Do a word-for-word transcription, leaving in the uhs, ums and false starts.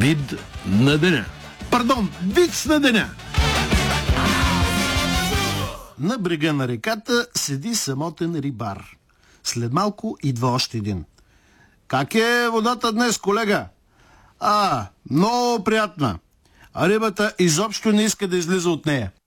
Вид на деня. Пардон, виц на деня. На брега на реката седи самотен рибар. След малко идва още един. Как е водата днес, колега? А, много приятна. А рибата изобщо не иска да излиза от нея.